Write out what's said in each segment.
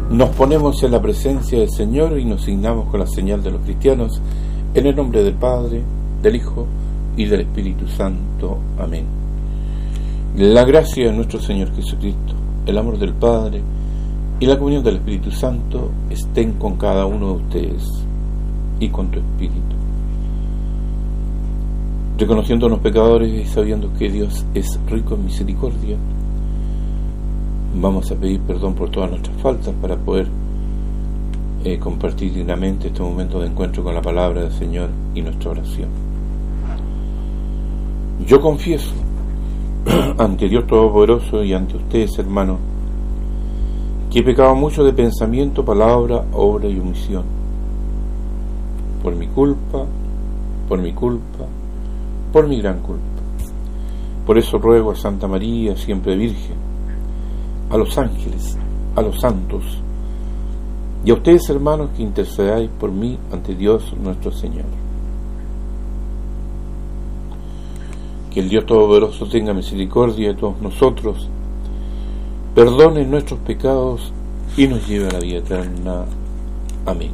Nos ponemos en la presencia del Señor y nos signamos con la señal de los cristianos, en el nombre del Padre, del Hijo y del Espíritu Santo. Amén. La gracia de nuestro Señor Jesucristo, el amor del Padre y la comunión del Espíritu Santo estén con cada uno de ustedes y con tu espíritu. Reconociéndonos pecadores y sabiendo que Dios es rico en misericordia, vamos a pedir perdón por todas nuestras faltas para poder compartir dignamente este momento de encuentro con la palabra del Señor y nuestra oración. Yo confieso ante Dios Todopoderoso y ante ustedes, hermanos, que he pecado mucho de pensamiento, palabra, obra y omisión. Por mi culpa, por mi gran culpa. Por eso ruego a Santa María, siempre Virgen, a los ángeles, a los santos, y a ustedes, hermanos, que intercedáis por mí ante Dios nuestro Señor. Que el Dios Todopoderoso tenga misericordia de todos nosotros, perdone nuestros pecados y nos lleve a la vida eterna. Amén.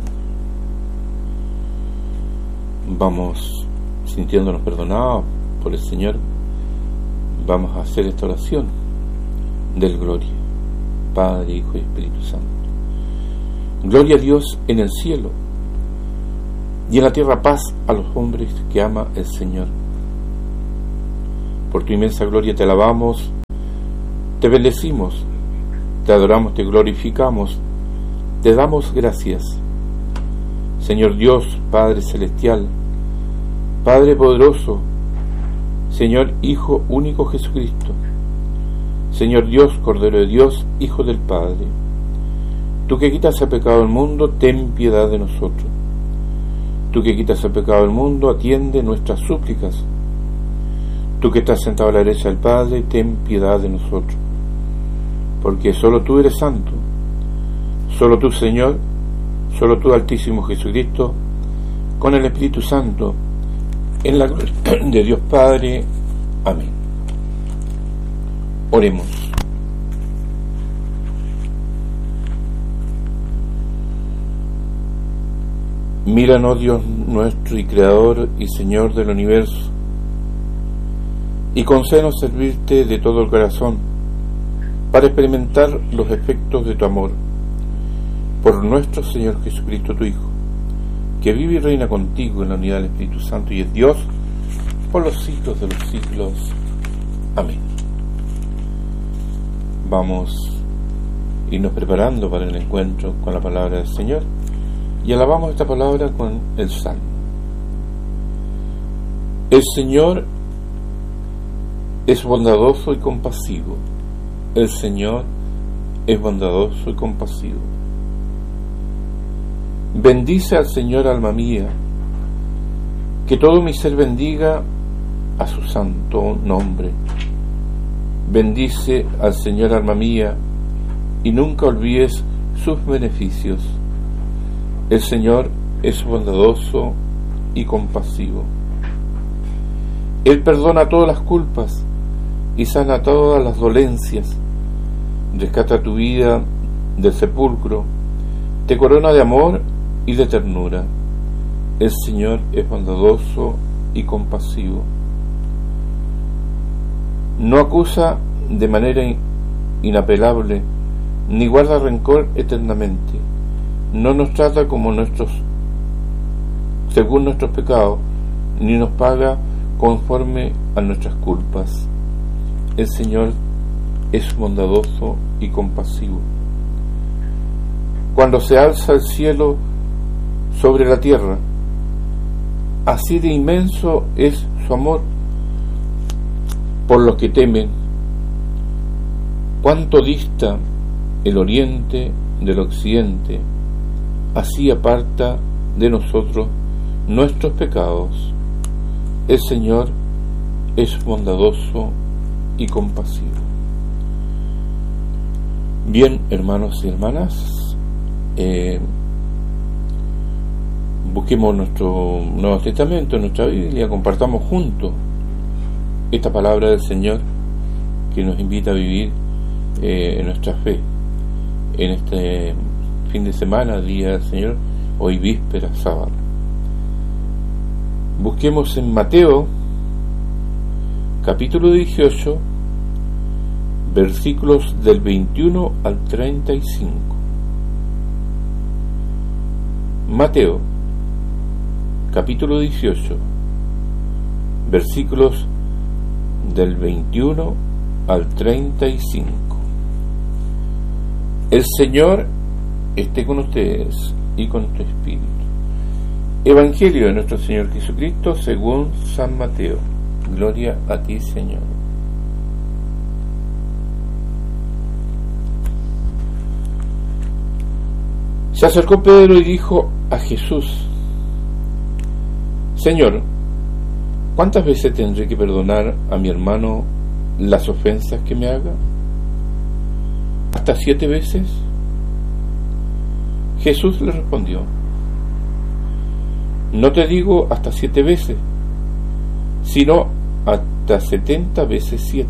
Vamos, sintiéndonos perdonados por el Señor, vamos a hacer esta oración del Gloria, Padre, Hijo y Espíritu Santo. Gloria a Dios en el cielo, y en la tierra paz a los hombres que ama el Señor. Por tu inmensa gloria te alabamos, te bendecimos, te adoramos, te glorificamos, te damos gracias. Señor Dios, Padre Celestial, Padre Poderoso, Señor Hijo único Jesucristo, Señor Dios, Cordero de Dios, Hijo del Padre, tú que quitas el pecado del mundo, ten piedad de nosotros. Tú que quitas el pecado del mundo, atiende nuestras súplicas. Tú que estás sentado a la derecha del Padre, ten piedad de nosotros. Porque solo tú eres santo, solo tú, Señor, solo tú, Altísimo Jesucristo, con el Espíritu Santo, en la gloria de Dios Padre. Amén. Oremos. Míranos, Dios nuestro y Creador y Señor del universo, y concédenos servirte de todo el corazón para experimentar los efectos de tu amor, por nuestro Señor Jesucristo, tu Hijo, que vive y reina contigo en la unidad del Espíritu Santo y es Dios por los siglos de los siglos. Amén. Vamos a irnos preparando para el encuentro con la palabra del Señor y alabamos esta palabra con el Salmo. El Señor es bondadoso y compasivo. El Señor es bondadoso y compasivo. Bendice al Señor, alma mía, que todo mi ser bendiga a su santo nombre. Bendice al Señor, alma mía, y nunca olvides sus beneficios. El Señor es bondadoso y compasivo. Él perdona todas las culpas y sana todas las dolencias. Rescata tu vida del sepulcro, te corona de amor y de ternura. El Señor es bondadoso y compasivo. No acusa de manera inapelable, ni guarda rencor eternamente. No nos trata según nuestros pecados, ni nos paga conforme a nuestras culpas. El Señor es bondadoso y compasivo. Cuando se alza el cielo sobre la tierra, así de inmenso es su amor por los que temen. Cuánto dista el oriente del occidente, así aparta de nosotros nuestros pecados. El Señor es bondadoso y compasivo. Bien, hermanos y hermanas, busquemos nuestro Nuevo Testamento, nuestra Biblia, compartamos juntos esta palabra del Señor que nos invita a vivir en nuestra fe, en este fin de semana, día del Señor, hoy víspera, sábado. Busquemos en Mateo, capítulo 18, versículos del 21 al 35. Mateo, capítulo 18, versículos del 21 al 35. El Señor esté con ustedes y con tu espíritu. Evangelio de nuestro Señor Jesucristo según San Mateo. Gloria a ti, Señor. Se acercó Pedro y dijo a Jesús: Señor, ¿cuántas veces tendré que perdonar a mi hermano las ofensas que me haga? ¿Hasta 7 veces? Jesús le respondió: no te digo hasta 7 veces, sino hasta 70 veces 7.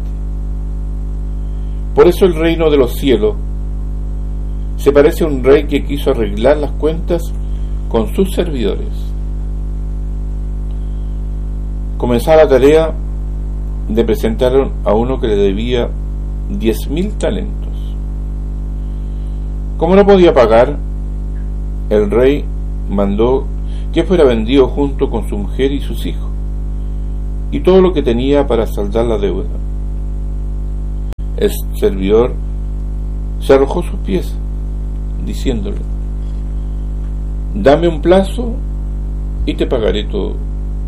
Por eso el reino de los cielos se parece a un rey que quiso arreglar las cuentas con sus servidores. Comenzaba la tarea de presentar a uno que le debía 10.000 talentos. Como no podía pagar, el rey mandó que fuera vendido junto con su mujer y sus hijos, y todo lo que tenía para saldar la deuda. El servidor se arrojó a sus pies, diciéndole: dame un plazo y te pagaré todo.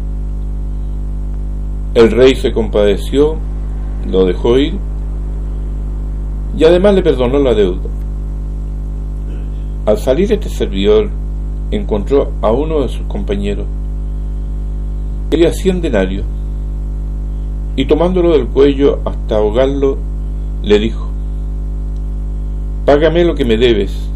El rey se compadeció, lo dejó ir y además le perdonó la deuda. Al salir este servidor encontró a uno de sus compañeros que quería 100 denarios, y tomándolo del cuello hasta ahogarlo le dijo: págame lo que me debes.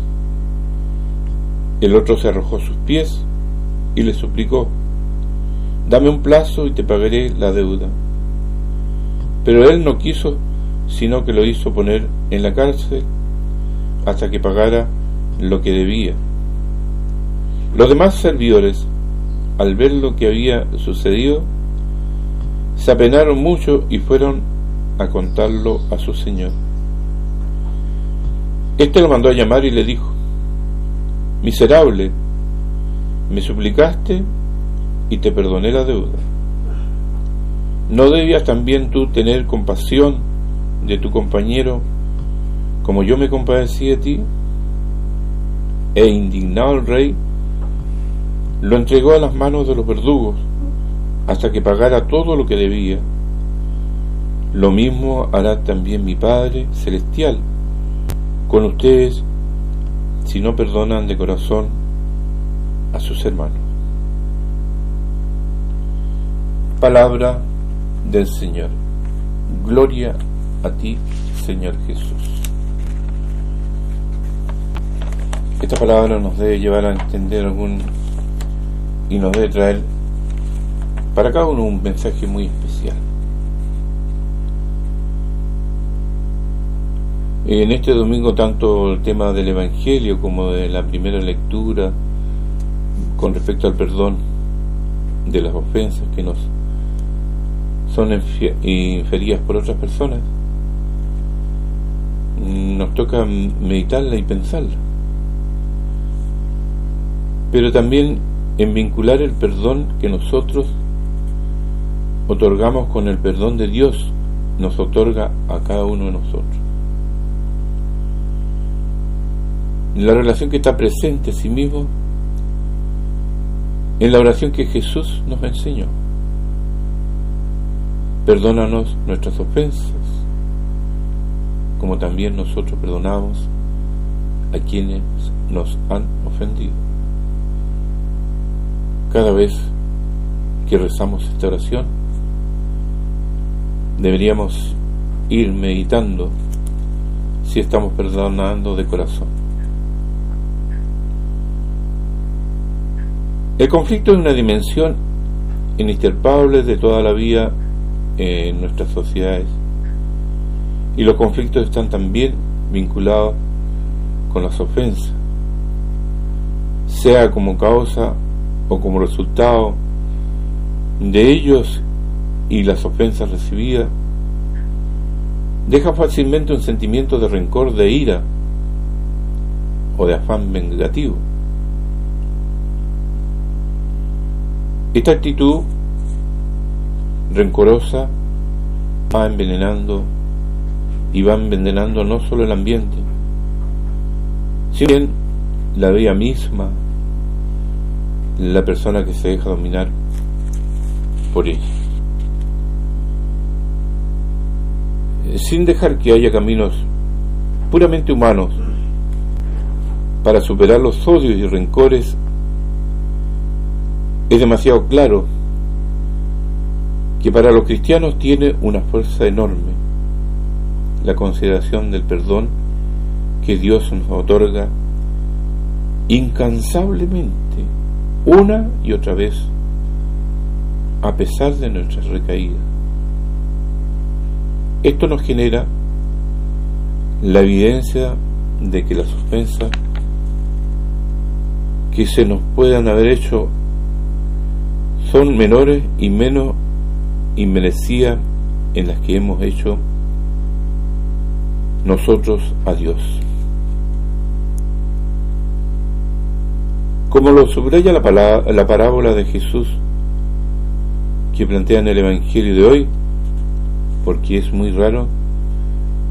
El otro se arrojó a sus pies y le suplicó: dame un plazo y te pagaré la deuda. Pero él no quiso, sino que lo hizo poner en la cárcel hasta que pagara lo que debía. Los demás servidores, al ver lo que había sucedido, se apenaron mucho y fueron a contarlo a su señor. Este lo mandó a llamar y le dijo: miserable, me suplicaste y te perdoné la deuda. ¿No debías también tú tener compasión de tu compañero como yo me compadecí de ti? E indignado el rey, lo entregó a las manos de los verdugos hasta que pagara todo lo que debía. Lo mismo hará también mi Padre Celestial con ustedes si no perdonan de corazón a sus hermanos. Palabra del Señor. Gloria a ti, Señor Jesús. Esta palabra nos debe llevar a entender y nos debe traer para cada uno un mensaje muy especial. En este domingo, tanto el tema del Evangelio como de la primera lectura con respecto al perdón de las ofensas que nos son inferidas por otras personas, nos toca meditarla y pensarla, pero también en vincular el perdón que nosotros otorgamos con el perdón de Dios nos otorga a cada uno de nosotros. La relación que está presente en sí mismo en la oración que Jesús nos enseñó: perdónanos nuestras ofensas, como también nosotros perdonamos a quienes nos han ofendido. Cada vez que rezamos esta oración, deberíamos ir meditando si estamos perdonando de corazón. El conflicto es una dimensión inestirpable de toda la vida en nuestras sociedades, y los conflictos están también vinculados con las ofensas, sea como causa o como resultado de ellos y las ofensas recibidas, deja fácilmente un sentimiento de rencor, de ira o de afán vengativo. Esta actitud rencorosa va envenenando no solo el ambiente, sino también la vida misma, la persona que se deja dominar por ella. Sin dejar que haya caminos puramente humanos para superar los odios y rencores, es demasiado claro que para los cristianos tiene una fuerza enorme la consideración del perdón que Dios nos otorga incansablemente, una y otra vez, a pesar de nuestras recaídas. Esto nos genera la evidencia de que las ofensas que se nos puedan haber hecho son menores y menos inmerecidas en las que hemos hecho nosotros a Dios. Como lo subraya la parábola de Jesús que plantea en el Evangelio de hoy, porque es muy raro